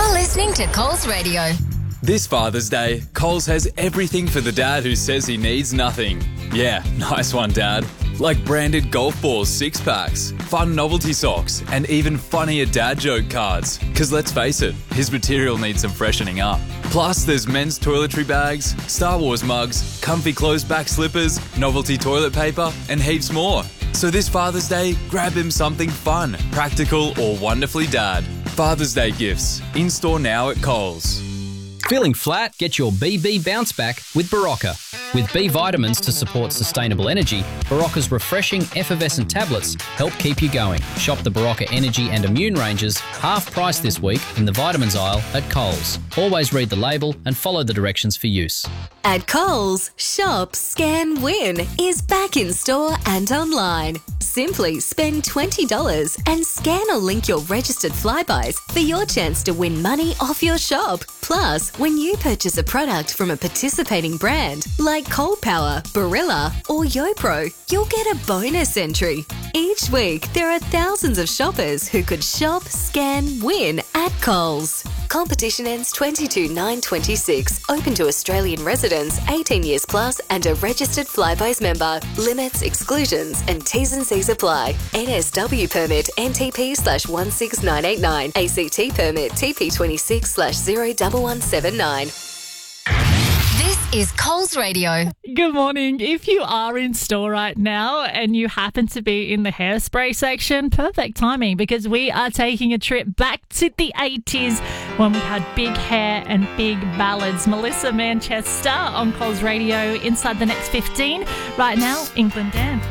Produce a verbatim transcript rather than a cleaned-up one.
You're listening to Coles Radio. This Father's Day, Coles has everything for the dad who says he needs nothing. Yeah, nice one, Dad. Like branded golf balls six-packs, fun novelty socks, and even funnier dad joke cards. Because let's face it, his material needs some freshening up. Plus, there's men's toiletry bags, Star Wars mugs, comfy closed-back slippers, novelty toilet paper, and heaps more. So this Father's Day, grab him something fun, practical, or wonderfully dad. Father's Day gifts, in-store now at Coles. Feeling flat? Get your B B bounce back with Barocca. With B vitamins to support sustainable energy, Barocca's refreshing effervescent tablets help keep you going. Shop the Barocca Energy and Immune ranges half price this week in the vitamins aisle at Coles. Always read the label and follow the directions for use. At Coles, Shop, Scan, Win is back in store and online. Simply spend twenty dollars and scan or link your registered Flybuys for your chance to win money off your shop. Plus, when you purchase a product from a participating brand like Cold Power, Barilla or YoPro, you'll get a bonus entry. Each week, there are thousands of shoppers who could shop, scan, win at Coles. Competition ends twenty-two nine twenty-six. Open to Australian residents eighteen years plus and a registered Flybuys member. Limits, exclusions and T's and C's apply. N S W permit N T P slash one six nine eight nine. A C T permit T P twenty-six slash zero one one seven nine. This is Coles Radio. Good morning. If you are in store right now and you happen to be in the hairspray section, perfect timing because we are taking a trip back to the eighties when we had big hair and big ballads. Melissa Manchester on Coles Radio inside the next fifteen. Right now, England Dan.